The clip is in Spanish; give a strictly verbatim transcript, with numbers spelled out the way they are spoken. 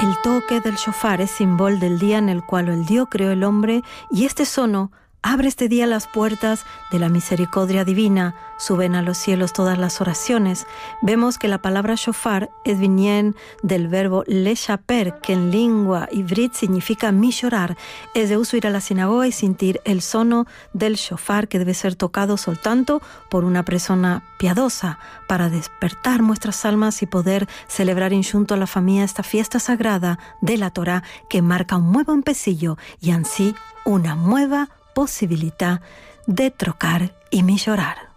El toque del shofar es símbolo del día en el cual el Dios creó el hombre, y este sono abre este día las puertas de la misericordia divina. Suben a los cielos todas las oraciones. Vemos que la palabra shofar es vinién del verbo leshaper, que en lengua ivrit significa millorar. Es de uso ir a la sinagoga y sentir el sono del shofar, que debe ser tocado soltanto por una persona piadosa, para despertar nuestras almas y poder celebrar junto a la familia esta fiesta sagrada de la Torá, que marca un nuevo empecillo y así una nueva posibilidad de trocar y mejorar.